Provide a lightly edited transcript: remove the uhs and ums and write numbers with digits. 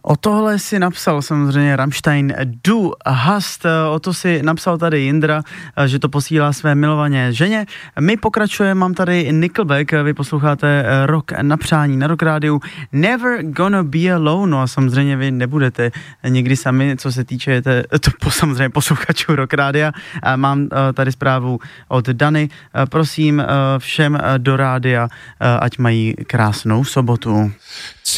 O tohle si napsal samozřejmě Rammstein Du hast, o to si napsal tady Jindra, že to posílá své milované ženě. My pokračujeme, mám tady Nickelback, vy posloucháte Rock na přání na Rock Rádiu, Never Gonna Be Alone, no a samozřejmě vy nebudete nikdy sami, co se týče samozřejmě posluchačů Rock Rádia. Mám tady zprávu od Dany, prosím všem do rádia, ať mají krásnou sobotu.